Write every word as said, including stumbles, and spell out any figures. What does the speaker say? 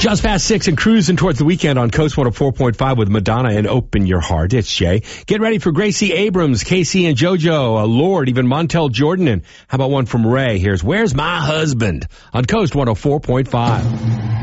Just past six and cruising towards the weekend on Coast one oh four point five with Madonna and Open Your Heart. It's Jay. Get ready for Gracie Abrams, Casey and JoJo, uh, Lord, even Montel Jordan. And how about one from Ray? Here's Where's My Husband on Coast one oh four point five.